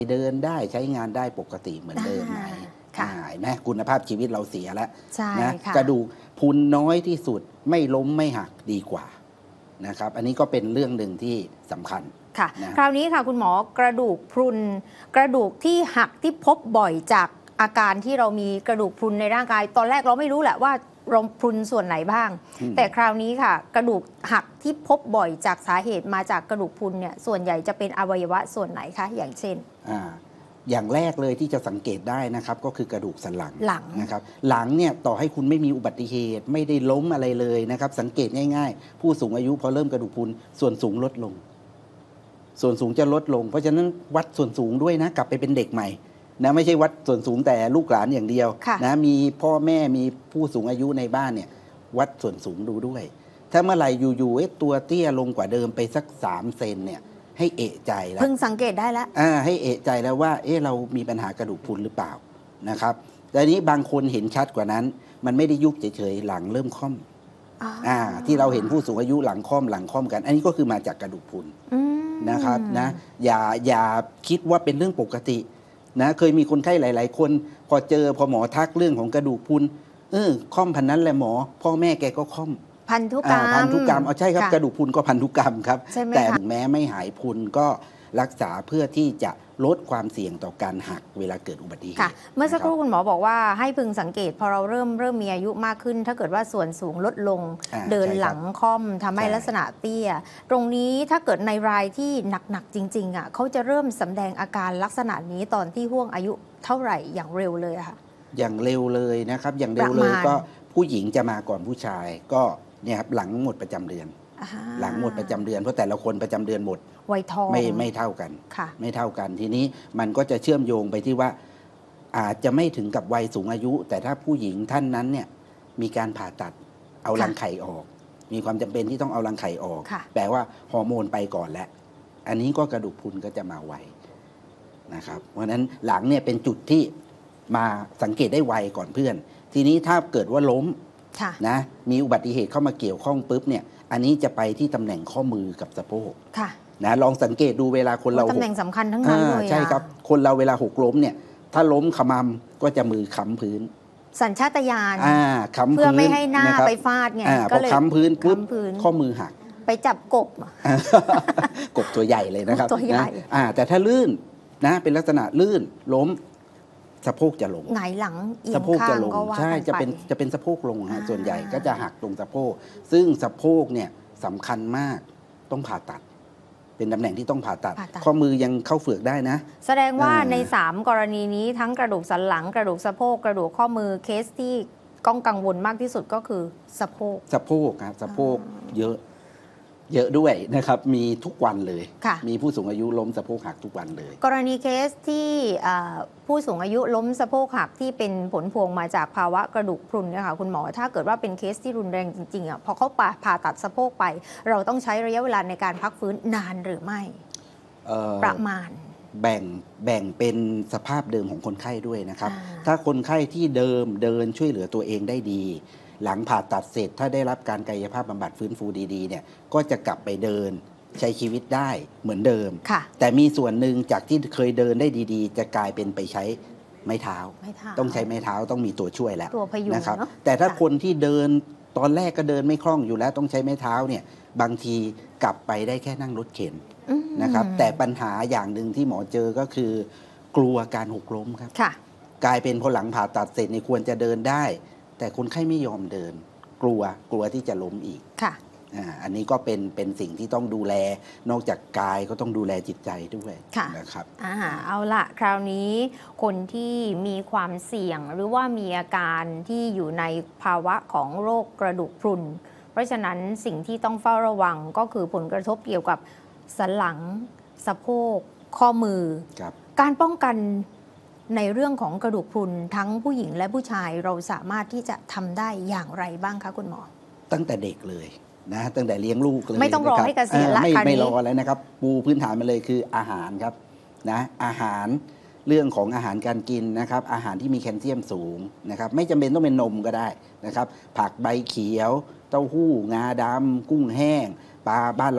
เดินได้ใช้งานได้ปกติเหมือนเดิมไหมนะคุณภาพชีวิตเราเสียแล้วนะกระดูกพรุนน้อยที่สุดไม่ล้มไม่หักดีกว่านะครับอันนี้ก็เป็นเรื่องหนึ่งที่สำคัญค่ะคราวนี้ค่ะคุณหมอกระดูกพรุนกระดูกที่หักที่พบบ่อยจากอาการที่เรามีกระดูกพรุนในร่างกายตอนแรกเราไม่รู้แหละว่าเราพรุนส่วนไหนบ้างแต่คราวนี้ค่ะกระดูกหักที่พบบ่อยจากสาเหตุมาจากกระดูกพรุนเนี่ยส่วนใหญ่จะเป็นอวัยวะส่วนไหนคะอย่างเช่นอย่างแรกเลยที่จะสังเกตได้นะครับก็คือกระดูกสันหลังนะครับหลังเนี่ยต่อให้คุณไม่มีอุบัติเหตุไม่ได้ล้มอะไรเลยนะครับสังเกตง่ายๆผู้สูงอายุพอเริ่มกระดูกพรุนส่วนสูงลดลงส่วนสูงจะลดลงเพราะฉะนั้นวัดส่วนสูงด้วยนะกลับไปเป็นเด็กใหม่นะไม่ใช่วัดส่วนสูงแต่ลูกหลานอย่างเดียวนะมีพ่อแม่มีผู้สูงอายุในบ้านเนี่ยวัดส่วนสูงดูด้วยถ้าเมื่อไหร่อยู่ๆตัวเตี้ยลงกว่าเดิมไปสัก3 เซนเนี่ยให้เอะใจแล้วเพิ่งสังเกตได้แล้วให้เอะใจแล้วว่าเรามีปัญหากระดูกพรุนหรือเปล่านะครับแต่นี้บางคนเห็นชัดกว่านั้นมันไม่ได้ยุบเฉยๆหลังเริ่มค่อมที่เราเห็นผู้สูงอายุหลังค่อมกันอันนี้ก็คือมาจากกระดูกพรุนนะครับนะอย่าคิดว่าเป็นเรื่องปกตินะเคยมีคนไข้หลายๆคนพอหมอทักเรื่องของกระดูกพรุนค่อมพันนั้นแหละหมอพ่อแม่แกก็ค่อมพันธุกรรมใช่ครับกระดูกพรุนก็พันธุกรรมครับแต่ถึงแม้ไม่หายพรุนก็รักษาเพื่อที่จะลดความเสี่ยงต่อการหักเวลาเกิดอุบัติเหตุเมื่อสักครู่คุณหมอบอกว่าให้พึงสังเกตพอเราเริ่มมีอายุมากขึ้นถ้าเกิดว่าส่วนสูงลดลงเดินหลังค่อมทำให้ลักษณะเตี้ยตรงนี้ถ้าเกิดในรายที่หนักๆจริงๆเขาจะเริ่มสำแดงอาการลักษณะนี้ตอนที่ห่วงอายุเท่าไหร่อย่างเร็วเลยค่ะอย่างเร็วเลยนะครับอย่างเร็วเลยก็ผู้หญิงจะมาก่อนผู้ชายก็เนี่ยครับหลังหมดประจำเดือนหลังหมดประจำเดือนเพราะแต่ละคนประจำเดือนหมดวัยทองไม่เท่ากันไม่เท่ากันทีนี้มันก็จะเชื่อมโยงไปที่ว่าอาจจะไม่ถึงกับวัยสูงอายุ แต่ถ้าผู้หญิงท่านนั้นเนี่ยมีการผ่าตัดเอารังไข่ออกมีความจำเป็นที่ต้องเอารังไข่ออกแปลว่าฮอร์โมนไปก่อนแล้วอันนี้ก็กระดูกพรุนก็จะมาไวนะครับเพราะฉะนั้นหลังเนี่ยเป็นจุดที่มาสังเกตได้ไวก่อนเพื่อนทีนี้ถ้าเกิดว่าล้มนะมีอุบัติเหตุเข้ามาเกี่ยวข้องปุ๊บเนี่ยอันนี้จะไปที่ตำแหน่งข้อมือกับสะโพกนะลองสังเกตดูเวลาคนเราตำแหน่งสำคัญทั้งนั้นเลยใช่ครับคนเราเวลาหกล้มเนี่ยถ้าล้มขมำก็จะมือค้ำพื้นสัญชาตญาณค้ำพื้นเพื่อไม่ให้หน้าไปฟาดไงก็เลยค้ำพื้นปุ๊บข้อมือหักไปจับกบกบตัวใหญ่เลยนะครับตัวใหญ่แต่ถ้าลื่นนะเป็นลักษณะลื่นล้มสะโพกจะลงหงายหลังสะโพกจะลงใช่จะเป็นสะโพกลงฮะส่วนใหญ่ก็จะหักตรงสะโพกซึ่งสะโพกเนี่ยสำคัญมากต้องผ่าตัดเป็นตำแหน่งที่ต้องผ่าตัดข้อมือยังเข้าเฝือกได้นะแสดงว่าใน3กรณีนี้ทั้งกระดูกสันหลังกระดูกสะโพกกระดูกข้อมือเคสที่ต้องกังวลมากที่สุดก็คือสะโพกครับสะโพกเยอะด้วยนะครับมีทุกวันเลยมีผู้สูงอายุล้มสะโพกหักทุกวันเลยกรณีเคสที่ผู้สูงอายุล้มสะโพกหักที่เป็นผลพวงมาจากภาวะกระดูกพรุนนะคะคุณหมอถ้าเกิดว่าเป็นเคสที่รุนแรงจริงๆพอเขาผ่าตัดสะโพกไปเราต้องใช้ระยะเวลาในการพักฟื้นนานหรือไม่ประมาณแบ่งเป็นสภาพเดิมของคนไข้ด้วยนะครับถ้าคนไข้ที่เดินช่วยเหลือตัวเองได้ดีหลังผ่าตัดเสร็จถ้าได้รับการกายภาพบำบัดฟื้นฟูดีๆเนี่ยก็จะกลับไปเดินใช้ชีวิตได้เหมือนเดิมแต่มีส่วนหนึ่งจากที่เคยเดินได้ดีๆจะกลายเป็นไปใช้ไม้เท้าต้องใช้ไม้เท้าต้องมีตัวช่วยแล้วนะครับแต่ถ้าคนที่เดินตอนแรกก็เดินไม่คล่องอยู่แล้วต้องใช้ไม้เท้าเนี่ยบางทีกลับไปได้แค่นั่งรถเข็นนะครับแต่ปัญหาอย่างหนึ่งที่หมอเจอก็คือกลัวการหกล้มครับกลายเป็นพอหลังผ่าตัดเสร็จนี่ควรจะเดินได้แต่คนไข้ไม่ยอมเดินกลัวที่จะล้มอีกอันนี้ก็เป็นสิ่งที่ต้องดูแลนอกจากกายก็ต้องดูแลจิตใจด้วยนะครับเอาละคราวนี้คนที่มีความเสี่ยงหรือว่ามีอาการที่อยู่ในภาวะของโรคกระดูกพรุนเพราะฉะนั้นสิ่งที่ต้องเฝ้าระวังก็คือผลกระทบเกี่ยวกับสันหลังสะโพกข้อมือการป้องกันในเรื่องของกระดูกพรุนทั้งผู้หญิงและผู้ชายเราสามารถที่จะทำได้อย่างไรบ้างคะคุณหมอตั้งแต่เด็กเลยนะตั้งแต่เลี้ยงลูกเลยไม่ต้องรอให้เกษียณละไม่รอแล้วนะครับปูพื้นฐานมาเลยคืออาหารครับนะอาหารเรื่องของอาหารการกินนะครับอาหารที่มีแคลเซียมสูงนะครับไม่จำเป็นต้องเป็นนมก็ได้นะครับผักใบเขียวเต้าหู้งาดำกุ้งแห้งปลาบ้าน